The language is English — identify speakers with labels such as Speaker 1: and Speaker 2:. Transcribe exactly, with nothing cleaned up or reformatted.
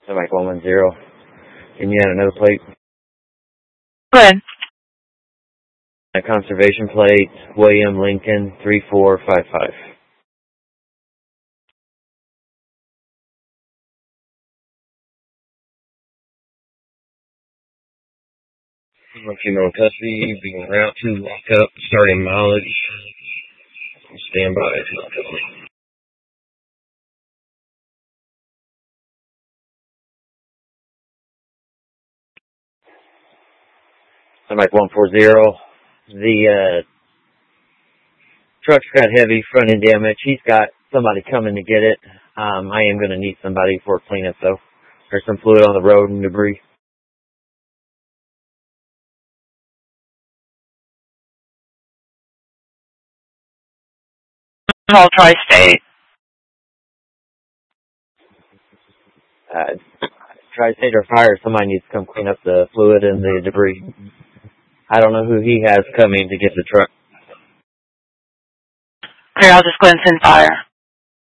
Speaker 1: Mike one one zero. Can you add another plate?
Speaker 2: Good.
Speaker 1: A conservation plate, William Lincoln, three four five five. Female in custody, being route to lock up, starting mileage. Stand by. It's not coming. Mike one four zero. The uh, truck's got heavy front end damage. He's got somebody coming to get it. Um, I am going to need somebody for cleanup though. There's some fluid on the road and debris.
Speaker 2: All Tri-State.
Speaker 1: Uh, Tri-State or fire, somebody needs to come clean up the fluid and the debris. I don't know who he has coming to get the truck.
Speaker 2: Okay, I'll just go and send fire.